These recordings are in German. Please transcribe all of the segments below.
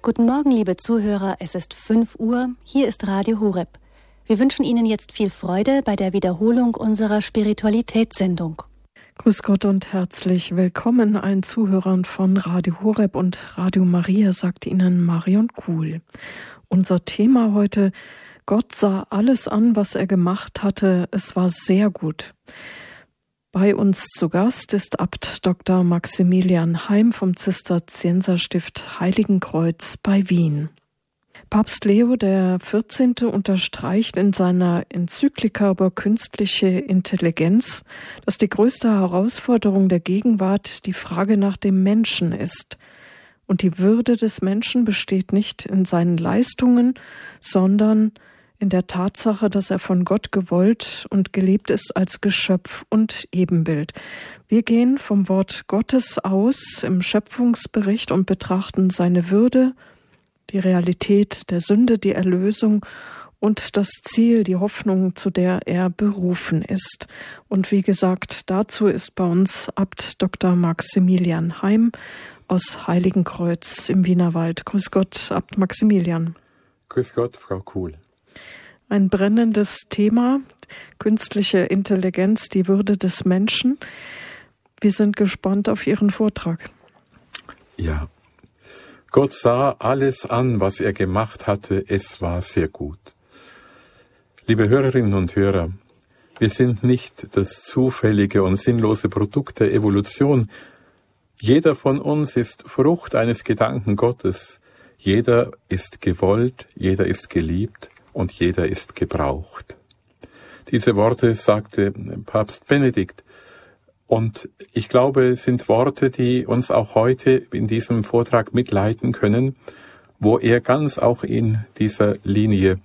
Guten Morgen, liebe Zuhörer, es ist 5 Uhr, hier ist Radio Horeb. Wir wünschen Ihnen jetzt viel Freude bei der Wiederholung unserer Spiritualitätssendung. Grüß Gott und herzlich willkommen allen Zuhörern von Radio Horeb und Radio Maria, sagt Ihnen Marion Kuhl. Unser Thema heute: Gott sah alles an, was er gemacht hatte, es war sehr gut. Bei uns zu Gast ist Abt Dr. Maximilian Heim vom Zisterzienserstift Heiligenkreuz bei Wien. Papst Leo XIV. Unterstreicht in seiner Enzyklika über künstliche Intelligenz, dass die größte Herausforderung der Gegenwart die Frage nach dem Menschen ist. Und die Würde des Menschen besteht nicht in seinen Leistungen, sondern in der Tatsache, dass er von Gott gewollt und gelebt ist als Geschöpf und Ebenbild. Wir gehen vom Wort Gottes aus im Schöpfungsbericht und betrachten seine Würde, die Realität der Sünde, die Erlösung und das Ziel, die Hoffnung, zu der er berufen ist. Und wie gesagt, dazu ist bei uns Abt Dr. Maximilian Heim aus Heiligenkreuz im Wienerwald. Grüß Gott, Abt Maximilian. Grüß Gott, Frau Kuhl. Ein brennendes Thema, künstliche Intelligenz, die Würde des Menschen. Wir sind gespannt auf Ihren Vortrag. Ja, Gott sah alles an, was er gemacht hatte, es war sehr gut. Liebe Hörerinnen und Hörer, wir sind nicht das zufällige und sinnlose Produkt der Evolution. Jeder von uns ist Frucht eines Gedanken Gottes. Jeder ist gewollt, jeder ist geliebt und jeder ist gebraucht. Diese Worte sagte Papst Benedikt. Und ich glaube, es sind Worte, die uns auch heute in diesem Vortrag mitleiten können, wo er ganz auch in dieser Linie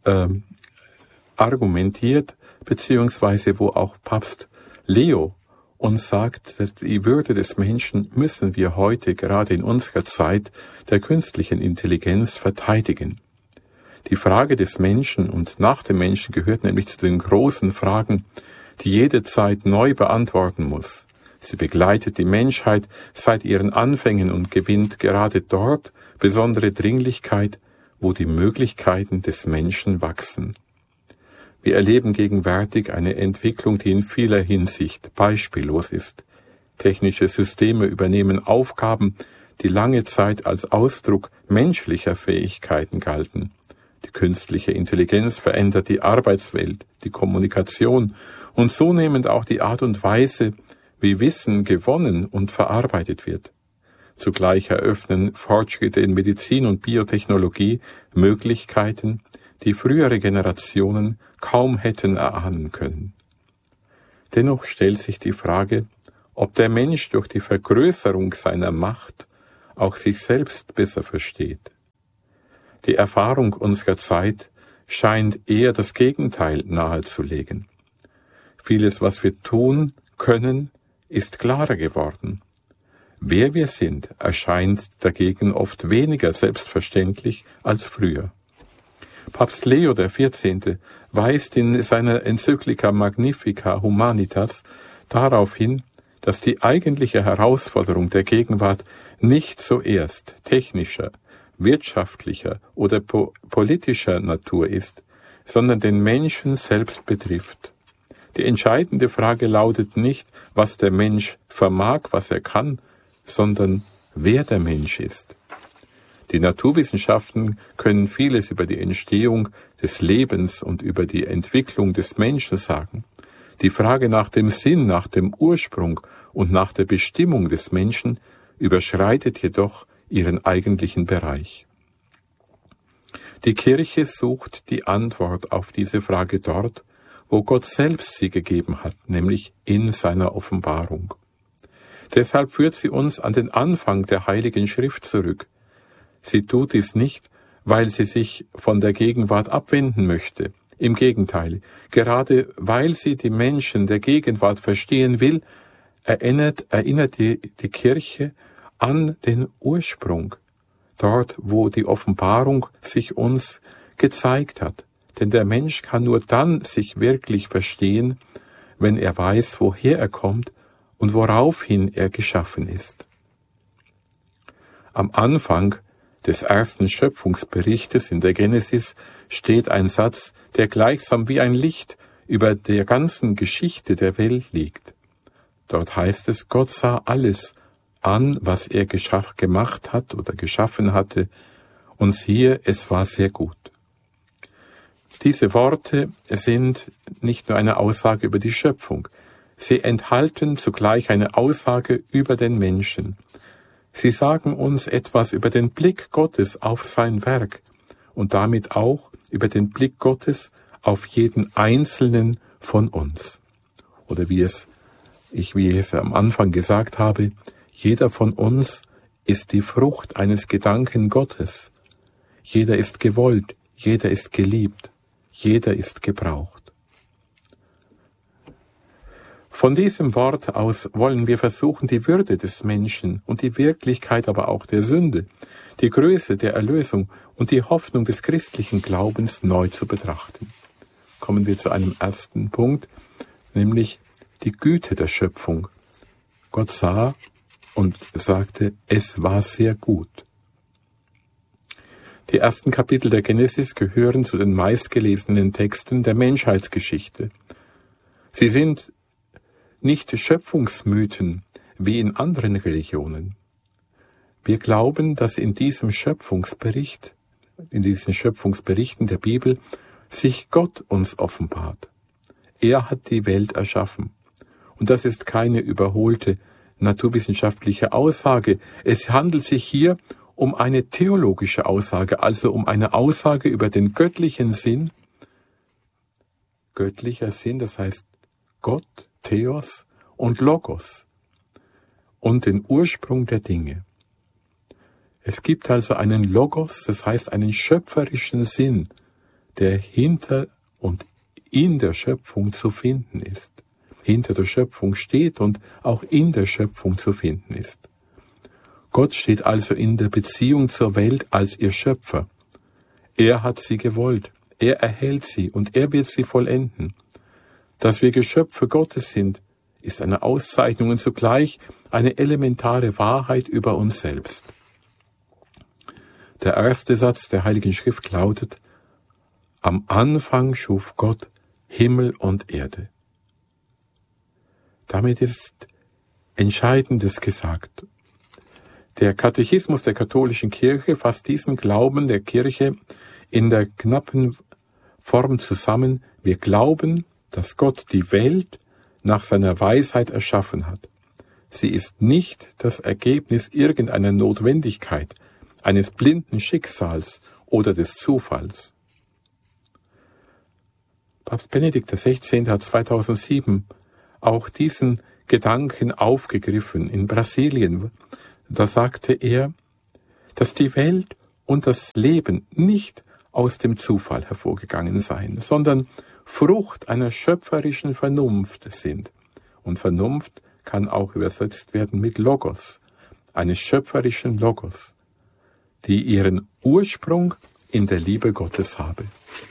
argumentiert, beziehungsweise wo auch Papst Leo uns sagt, dass die Würde des Menschen müssen wir heute, gerade in unserer Zeit der künstlichen Intelligenz, verteidigen. Die Frage des Menschen und nach dem Menschen gehört nämlich zu den großen Fragen, die jede Zeit neu beantworten muss. Sie begleitet die Menschheit seit ihren Anfängen und gewinnt gerade dort besondere Dringlichkeit, wo die Möglichkeiten des Menschen wachsen. Wir erleben gegenwärtig eine Entwicklung, die in vieler Hinsicht beispiellos ist. Technische Systeme übernehmen Aufgaben, die lange Zeit als Ausdruck menschlicher Fähigkeiten galten. Die künstliche Intelligenz verändert die Arbeitswelt, die Kommunikation und zunehmend auch die Art und Weise, wie Wissen gewonnen und verarbeitet wird. Zugleich eröffnen Fortschritte in Medizin und Biotechnologie Möglichkeiten, die frühere Generationen kaum hätten erahnen können. Dennoch stellt sich die Frage, ob der Mensch durch die Vergrößerung seiner Macht auch sich selbst besser versteht. Die Erfahrung unserer Zeit scheint eher das Gegenteil nahezulegen. Vieles, was wir tun können, ist klarer geworden. Wer wir sind, erscheint dagegen oft weniger selbstverständlich als früher. Papst Leo XIV. Weist in seiner Enzyklika Magnifica Humanitas darauf hin, dass die eigentliche Herausforderung der Gegenwart nicht zuerst technischer, wirtschaftlicher oder politischer Natur ist, sondern den Menschen selbst betrifft. Die entscheidende Frage lautet nicht, was der Mensch vermag, was er kann, sondern wer der Mensch ist. Die Naturwissenschaften können vieles über die Entstehung des Lebens und über die Entwicklung des Menschen sagen. Die Frage nach dem Sinn, nach dem Ursprung und nach der Bestimmung des Menschen überschreitet jedoch ihren eigentlichen Bereich. Die Kirche sucht die Antwort auf diese Frage dort, wo Gott selbst sie gegeben hat, nämlich in seiner Offenbarung. Deshalb führt sie uns an den Anfang der Heiligen Schrift zurück. Sie tut dies nicht, weil sie sich von der Gegenwart abwenden möchte. Im Gegenteil, gerade weil sie die Menschen der Gegenwart verstehen will, erinnert die Kirche an den Ursprung, dort, wo die Offenbarung sich uns gezeigt hat. Denn der Mensch kann nur dann sich wirklich verstehen, wenn er weiß, woher er kommt und woraufhin er geschaffen ist. Am Anfang des ersten Schöpfungsberichtes in der Genesis steht ein Satz, der gleichsam wie ein Licht über der ganzen Geschichte der Welt liegt. Dort heißt es, Gott sah alles an, was er gemacht hat oder geschaffen hatte, und siehe, es war sehr gut. Diese Worte sind nicht nur eine Aussage über die Schöpfung, sie enthalten zugleich eine Aussage über den Menschen. Sie sagen uns etwas über den Blick Gottes auf sein Werk und damit auch über den Blick Gottes auf jeden Einzelnen von uns. Oder wie ich es am Anfang gesagt habe, jeder von uns ist die Frucht eines Gedanken Gottes. Jeder ist gewollt, jeder ist geliebt, jeder ist gebraucht. Von diesem Wort aus wollen wir versuchen, die Würde des Menschen und die Wirklichkeit aber auch der Sünde, die Größe der Erlösung und die Hoffnung des christlichen Glaubens neu zu betrachten. Kommen wir zu einem ersten Punkt, nämlich die Güte der Schöpfung. Gott sah und sagte, es war sehr gut. Die ersten Kapitel der Genesis gehören zu den meistgelesenen Texten der Menschheitsgeschichte. Sie sind nicht Schöpfungsmythen wie in anderen Religionen. Wir glauben, dass in diesen Schöpfungsberichten der Bibel sich Gott uns offenbart. Er hat die Welt erschaffen. Und das ist keine überholte naturwissenschaftliche Aussage. Es handelt sich hier um eine theologische Aussage, also um eine Aussage über den göttlichen Sinn. Göttlicher Sinn, das heißt Gott, Theos und Logos und den Ursprung der Dinge. Es gibt also einen Logos, das heißt einen schöpferischen Sinn, der hinter und in der Schöpfung zu finden ist. Hinter der Schöpfung steht und auch in der Schöpfung zu finden ist. Gott steht also in der Beziehung zur Welt als ihr Schöpfer. Er hat sie gewollt, er erhält sie und er wird sie vollenden. Dass wir Geschöpfe Gottes sind, ist eine Auszeichnung und zugleich eine elementare Wahrheit über uns selbst. Der erste Satz der Heiligen Schrift lautet, am Anfang schuf Gott Himmel und Erde. Damit ist Entscheidendes gesagt. Der Katechismus der katholischen Kirche fasst diesen Glauben der Kirche in der knappen Form zusammen, wir glauben, dass Gott die Welt nach seiner Weisheit erschaffen hat. Sie ist nicht das Ergebnis irgendeiner Notwendigkeit, eines blinden Schicksals oder des Zufalls. Papst Benedikt XVI. Hat 2007 auch diesen Gedanken aufgegriffen in Brasilien. Da sagte er, dass die Welt und das Leben nicht aus dem Zufall hervorgegangen seien, sondern Frucht einer schöpferischen Vernunft sind. Und Vernunft kann auch übersetzt werden mit Logos, eines schöpferischen Logos, die ihren Ursprung in der Liebe Gottes habe.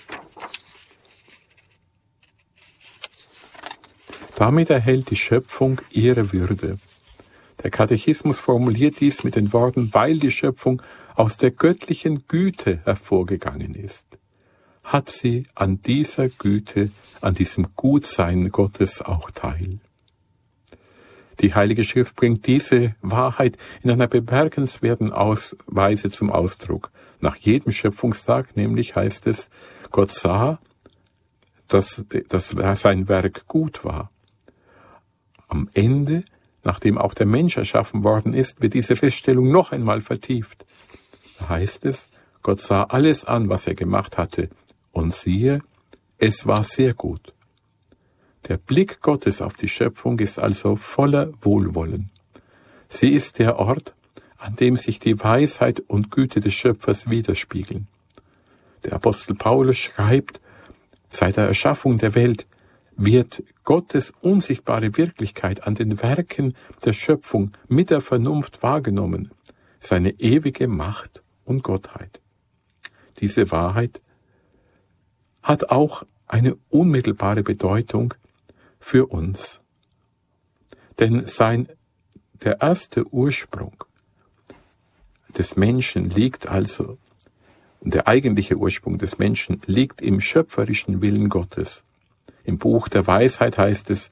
Damit erhält die Schöpfung ihre Würde. Der Katechismus formuliert dies mit den Worten, weil die Schöpfung aus der göttlichen Güte hervorgegangen ist, hat sie an dieser Güte, an diesem Gutsein Gottes auch teil. Die Heilige Schrift bringt diese Wahrheit in einer bemerkenswerten Weise zum Ausdruck. Nach jedem Schöpfungstag nämlich heißt es, Gott sah, dass sein Werk gut war. Am Ende, nachdem auch der Mensch erschaffen worden ist, wird diese Feststellung noch einmal vertieft. Da heißt es, Gott sah alles an, was er gemacht hatte, und siehe, es war sehr gut. Der Blick Gottes auf die Schöpfung ist also voller Wohlwollen. Sie ist der Ort, an dem sich die Weisheit und Güte des Schöpfers widerspiegeln. Der Apostel Paulus schreibt, seit der Erschaffung der Welt wird Gottes unsichtbare Wirklichkeit an den Werken der Schöpfung mit der Vernunft wahrgenommen, seine ewige Macht und Gottheit. Diese Wahrheit hat auch eine unmittelbare Bedeutung für uns. Denn der erste Ursprung, des Menschen liegt also, der eigentliche Ursprung des Menschen liegt im schöpferischen Willen Gottes. Im Buch der Weisheit heißt es,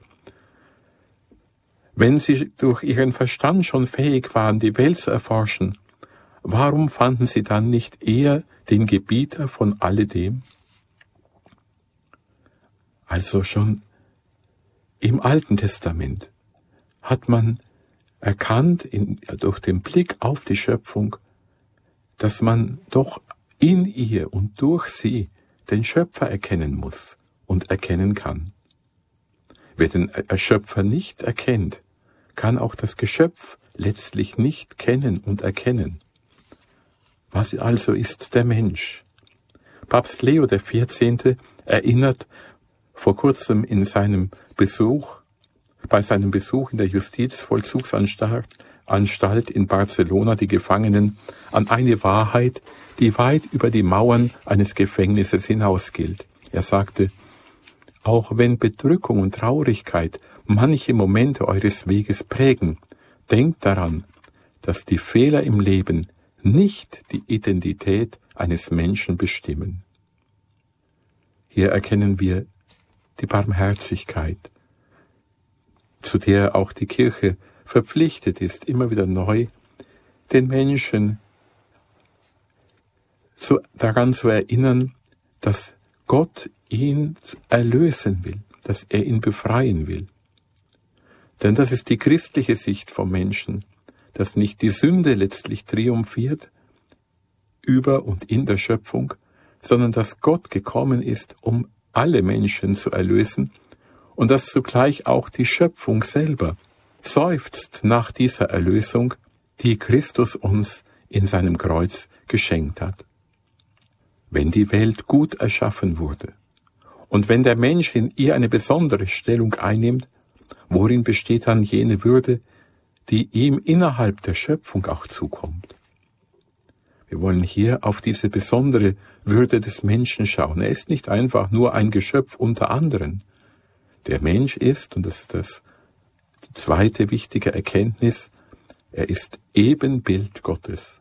wenn sie durch ihren Verstand schon fähig waren, die Welt zu erforschen, warum fanden sie dann nicht eher den Gebieter von alledem? Also schon im Alten Testament hat man erkannt, durch den Blick auf die Schöpfung, dass man doch in ihr und durch sie den Schöpfer erkennen muss und erkennen kann. Wer den Schöpfer nicht erkennt, kann auch das Geschöpf letztlich nicht kennen und erkennen. Was also ist der Mensch? Papst Leo XIV. Erinnert vor kurzem bei seinem Besuch in der Justizvollzugsanstalt in Barcelona die Gefangenen an eine Wahrheit, die weit über die Mauern eines Gefängnisses hinausgeht. Er sagte, auch wenn Bedrückung und Traurigkeit manche Momente eures Weges prägen, denkt daran, dass die Fehler im Leben nicht die Identität eines Menschen bestimmen. Hier erkennen wir die Barmherzigkeit, zu der auch die Kirche verpflichtet ist, immer wieder neu den Menschen daran zu erinnern, dass Gott ihn erlösen will, dass er ihn befreien will. Denn das ist die christliche Sicht vom Menschen, dass nicht die Sünde letztlich triumphiert über und in der Schöpfung, sondern dass Gott gekommen ist, um alle Menschen zu erlösen und dass zugleich auch die Schöpfung selber seufzt nach dieser Erlösung, die Christus uns in seinem Kreuz geschenkt hat. Wenn die Welt gut erschaffen wurde und wenn der Mensch in ihr eine besondere Stellung einnimmt, worin besteht dann jene Würde, die ihm innerhalb der Schöpfung auch zukommt? Wir wollen hier auf diese besondere Würde des Menschen schauen. Er ist nicht einfach nur ein Geschöpf unter anderen. Der Mensch ist, und das ist das zweite wichtige Erkenntnis, er ist Ebenbild Gottes.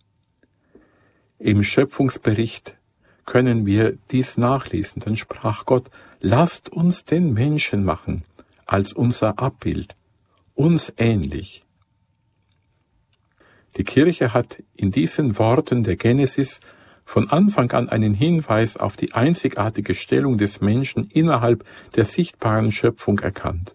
Im Schöpfungsbericht können wir dies nachlesen. Dann sprach Gott, lasst uns den Menschen machen, als unser Abbild, uns ähnlich. Die Kirche hat in diesen Worten der Genesis von Anfang an einen Hinweis auf die einzigartige Stellung des Menschen innerhalb der sichtbaren Schöpfung erkannt.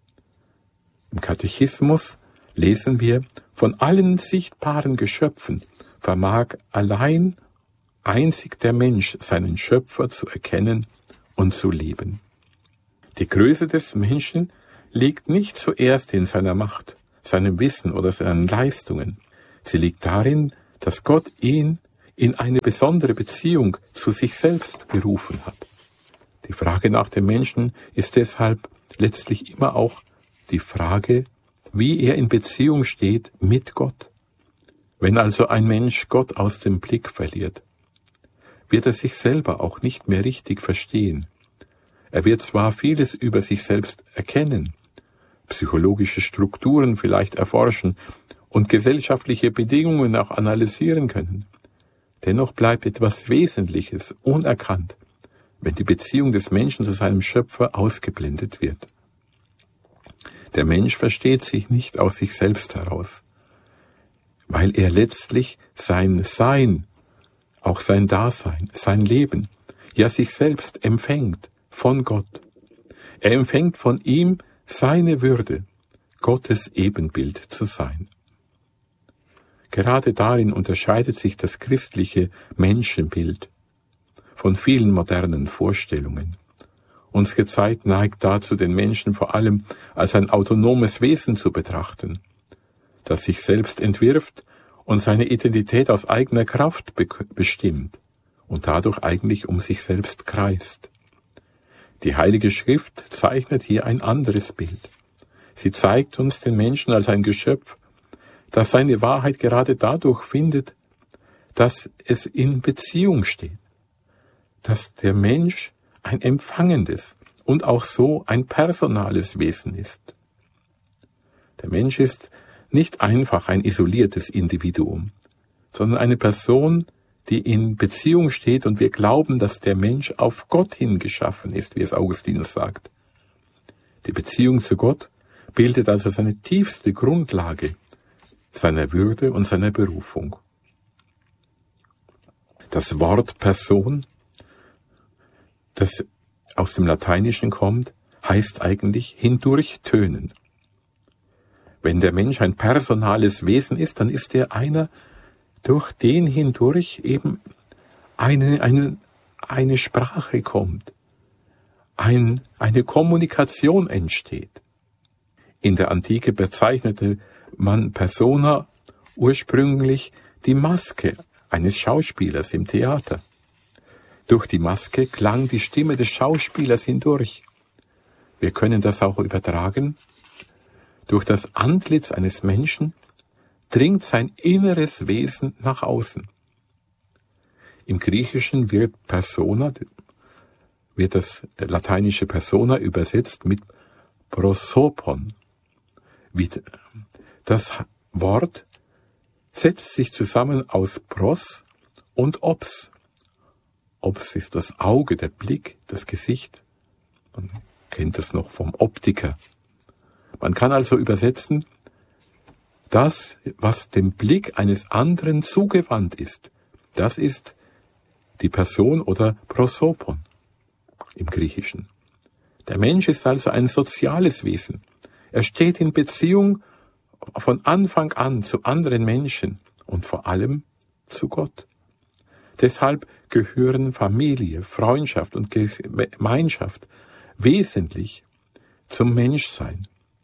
Im Katechismus lesen wir, von allen sichtbaren Geschöpfen vermag allein einzig der Mensch seinen Schöpfer zu erkennen und zu lieben. Die Größe des Menschen liegt nicht zuerst in seiner Macht, seinem Wissen oder seinen Leistungen. Sie liegt darin, dass Gott ihn in eine besondere Beziehung zu sich selbst gerufen hat. Die Frage nach dem Menschen ist deshalb letztlich immer auch die Frage, wie er in Beziehung steht mit Gott. Wenn also ein Mensch Gott aus dem Blick verliert, wird er sich selber auch nicht mehr richtig verstehen. Er wird zwar vieles über sich selbst erkennen, psychologische Strukturen vielleicht erforschen und gesellschaftliche Bedingungen auch analysieren können. Dennoch bleibt etwas Wesentliches unerkannt, wenn die Beziehung des Menschen zu seinem Schöpfer ausgeblendet wird. Der Mensch versteht sich nicht aus sich selbst heraus, weil er letztlich sein Sein, auch sein Dasein, sein Leben, ja sich selbst empfängt von Gott. Er empfängt von ihm seine Würde, Gottes Ebenbild zu sein. Gerade darin unterscheidet sich das christliche Menschenbild von vielen modernen Vorstellungen. Unsere Zeit neigt dazu, den Menschen vor allem als ein autonomes Wesen zu betrachten, das sich selbst entwirft und seine Identität aus eigener Kraft bestimmt und dadurch eigentlich um sich selbst kreist. Die Heilige Schrift zeichnet hier ein anderes Bild. Sie zeigt uns den Menschen als ein Geschöpf, das seine Wahrheit gerade dadurch findet, dass es in Beziehung steht, dass der Mensch ein empfangendes und auch so ein personales Wesen ist. Der Mensch ist nicht einfach ein isoliertes Individuum, sondern eine Person, die in Beziehung steht, und wir glauben, dass der Mensch auf Gott hin geschaffen ist, wie es Augustinus sagt. Die Beziehung zu Gott bildet also seine tiefste Grundlage seiner Würde und seiner Berufung. Das Wort Person, das aus dem Lateinischen kommt, heißt eigentlich hindurchtönen. Wenn der Mensch ein personales Wesen ist, dann ist er einer, durch den hindurch eben eine Sprache kommt, eine Kommunikation entsteht. In der Antike bezeichnete man Persona ursprünglich die Maske eines Schauspielers im Theater. Durch die Maske klang die Stimme des Schauspielers hindurch. Wir können das auch übertragen. Durch das Antlitz eines Menschen dringt sein inneres Wesen nach außen. Im Griechischen wird das lateinische Persona übersetzt mit prosopon. Das Wort setzt sich zusammen aus pros und ops. Ops ist das Auge, der Blick, das Gesicht. Man kennt das noch vom Optiker. Man kann also übersetzen, das, was dem Blick eines anderen zugewandt ist, das ist die Person oder prosopon im Griechischen. Der Mensch ist also ein soziales Wesen. Er steht in Beziehung von Anfang an zu anderen Menschen und vor allem zu Gott. Deshalb gehören Familie, Freundschaft und Gemeinschaft wesentlich zum Menschsein.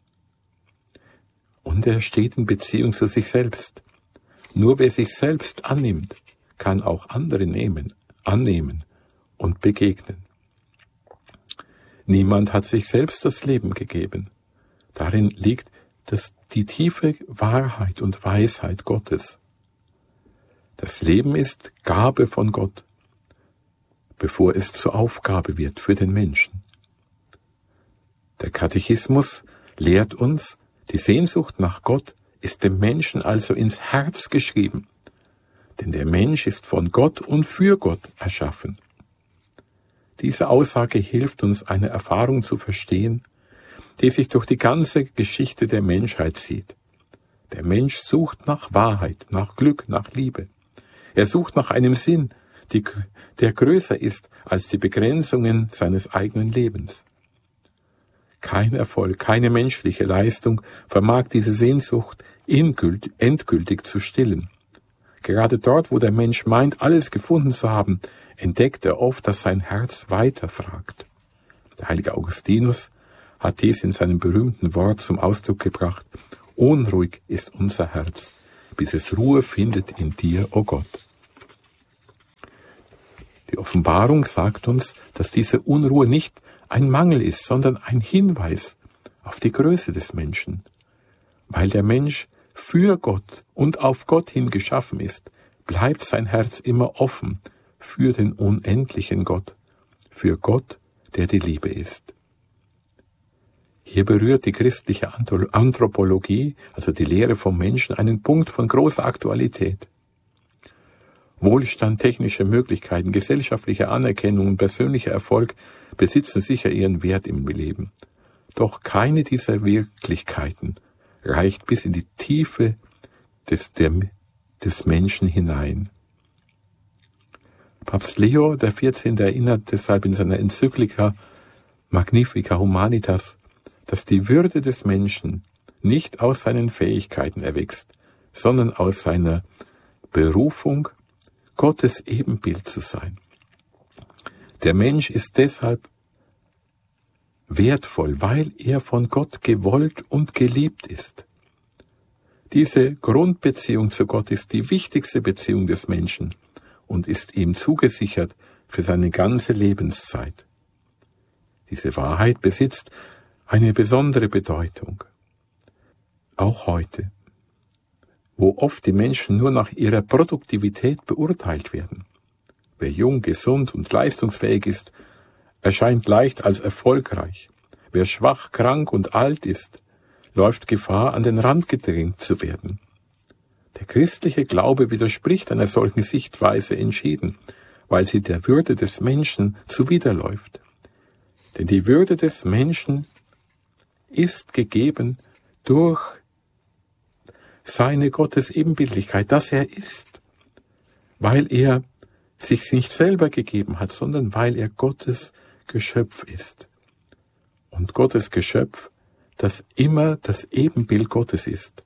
Und er steht in Beziehung zu sich selbst. Nur wer sich selbst annimmt, kann auch andere annehmen und begegnen. Niemand hat sich selbst das Leben gegeben. Darin liegt die tiefe Wahrheit und Weisheit Gottes. Das Leben ist Gabe von Gott, bevor es zur Aufgabe wird für den Menschen. Der Katechismus lehrt uns, die Sehnsucht nach Gott ist dem Menschen also ins Herz geschrieben, denn der Mensch ist von Gott und für Gott erschaffen. Diese Aussage hilft uns, eine Erfahrung zu verstehen, die sich durch die ganze Geschichte der Menschheit zieht. Der Mensch sucht nach Wahrheit, nach Glück, nach Liebe. Er sucht nach einem Sinn, der größer ist als die Begrenzungen seines eigenen Lebens. Kein Erfolg, keine menschliche Leistung vermag diese Sehnsucht endgültig zu stillen. Gerade dort, wo der Mensch meint, alles gefunden zu haben, entdeckt er oft, dass sein Herz weiterfragt. Der heilige Augustinus hat dies in seinem berühmten Wort zum Ausdruck gebracht: Unruhig ist unser Herz, bis es Ruhe findet in dir, o Gott. Die Offenbarung sagt uns, dass diese Unruhe nicht ein Mangel ist, sondern ein Hinweis auf die Größe des Menschen. Weil der Mensch für Gott und auf Gott hin geschaffen ist, bleibt sein Herz immer offen für den unendlichen Gott, für Gott, der die Liebe ist. Hier berührt die christliche Anthropologie, also die Lehre vom Menschen, einen Punkt von großer Aktualität. Wohlstand, technische Möglichkeiten, gesellschaftliche Anerkennung und persönlicher Erfolg besitzen sicher ihren Wert im Leben. Doch keine dieser Wirklichkeiten reicht bis in die Tiefe des Menschen hinein. Papst Leo XIV. Erinnert deshalb in seiner Enzyklika Magnifica Humanitas, dass die Würde des Menschen nicht aus seinen Fähigkeiten erwächst, sondern aus seiner Berufung, Gottes Ebenbild zu sein. Der Mensch ist deshalb wertvoll, weil er von Gott gewollt und geliebt ist. Diese Grundbeziehung zu Gott ist die wichtigste Beziehung des Menschen und ist ihm zugesichert für seine ganze Lebenszeit. Diese Wahrheit besitzt eine besondere Bedeutung. Auch heute, wo oft die Menschen nur nach ihrer Produktivität beurteilt werden. Wer jung, gesund und leistungsfähig ist, erscheint leicht als erfolgreich. Wer schwach, krank und alt ist, läuft Gefahr, an den Rand gedrängt zu werden. Der christliche Glaube widerspricht einer solchen Sichtweise entschieden, weil sie der Würde des Menschen zuwiderläuft. Denn die Würde des Menschen ist gegeben durch seine Gottesebenbildlichkeit, dass er ist, weil er sich nicht selber gegeben hat, sondern weil er Gottes Geschöpf ist. Und Gottes Geschöpf, das immer das Ebenbild Gottes ist.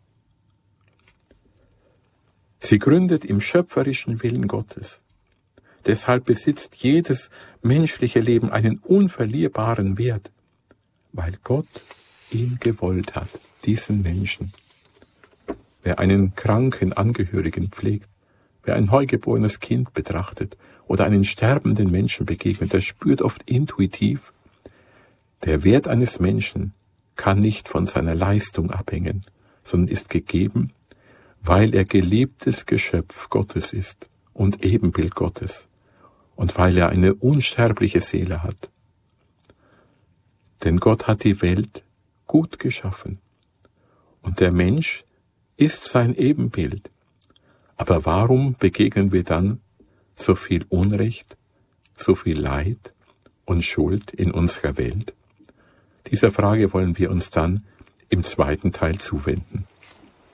Sie gründet im schöpferischen Willen Gottes. Deshalb besitzt jedes menschliche Leben einen unverlierbaren Wert, weil Gott ihn gewollt hat, diesen Menschen. Wer einen kranken Angehörigen pflegt, wer ein neugeborenes Kind betrachtet oder einen sterbenden Menschen begegnet, der spürt oft intuitiv, der Wert eines Menschen kann nicht von seiner Leistung abhängen, sondern ist gegeben, weil er geliebtes Geschöpf Gottes ist und Ebenbild Gottes und weil er eine unsterbliche Seele hat. Denn Gott hat die Welt gut geschaffen und der Mensch ist sein Ebenbild. Aber warum begegnen wir dann so viel Unrecht, so viel Leid und Schuld in unserer Welt? Dieser Frage wollen wir uns dann im zweiten Teil zuwenden.